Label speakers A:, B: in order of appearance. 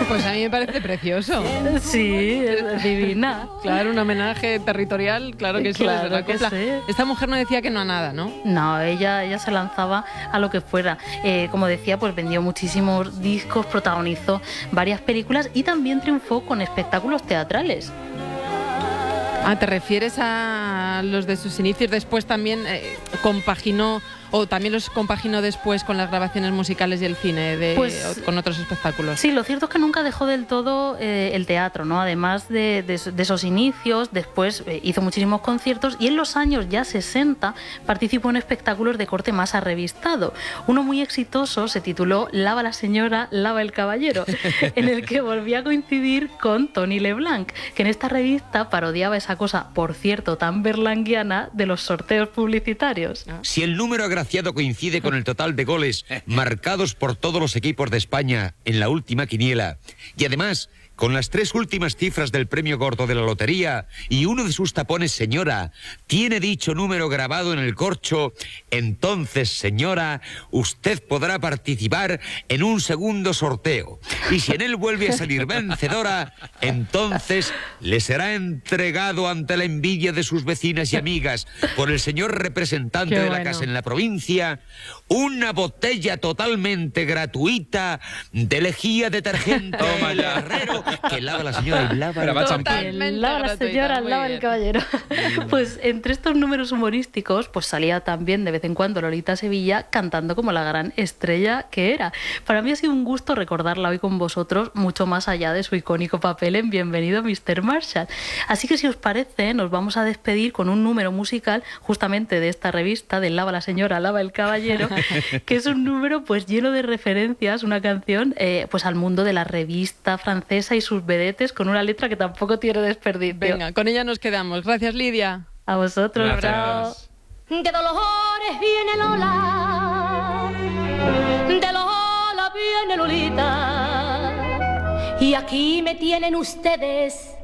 A: Pues a mí me parece precioso.
B: Sí, es divina.
A: Claro, un homenaje territorial, claro que sí.
B: Claro que sí.
A: Esta mujer no decía que no a nada, ¿no?
B: No, ella se lanzaba a lo que fuera. Como decía, pues vendió muchísimos discos, protagonizó varias películas y también triunfó con espectáculos teatrales.
A: Ah, ¿te refieres a los de sus inicios? Después también compaginó, o también los compaginó después con las grabaciones musicales y el cine, con otros espectáculos.
B: Sí, lo cierto es que nunca dejó del todo el teatro, ¿no? Además de esos inicios, después hizo muchísimos conciertos y en los años ya 60 participó en espectáculos de corte más arrevistado. Uno muy exitoso se tituló Lava la señora, lava el caballero, en el que volvía a coincidir con Tony Leblanc, que en esta revista parodiaba esa cosa, por cierto, tan berlanguiana de los sorteos publicitarios.
C: Si el número agraciado coincide con el total de goles marcados por todos los equipos de España en la última quiniela, y además con las 3 últimas cifras del premio gordo de la lotería y uno de sus tapones, señora, tiene dicho número grabado en el corcho, entonces, señora, usted podrá participar en un segundo sorteo. Y si en él vuelve a salir vencedora, entonces le será entregado ante la envidia de sus vecinas y amigas por el señor representante de la casa en la provincia una botella totalmente gratuita de lejía detergente Herrero que lava la señora y lava el
B: champán. Lava la señora, lava el caballero. Pues entre estos números humorísticos, pues salía también de vez en cuando Lolita Sevilla cantando como la gran estrella que era. Para mí ha sido un gusto recordarla hoy con vosotros, mucho más allá de su icónico papel en Bienvenido Mr. Marshall. Así que si os parece, nos vamos a despedir con un número musical justamente de esta revista, de Lava la señora, lava el caballero, que es un número pues lleno de referencias, una canción pues al mundo de la revista francesa y sus vedetes, con una letra que tampoco tiene desperdicio.
A: Venga, con ella nos quedamos. Gracias, Lidia.
B: A vosotros.
D: Chao. De Dolores viene Lola, de Lola viene Lolita, y aquí me tienen ustedes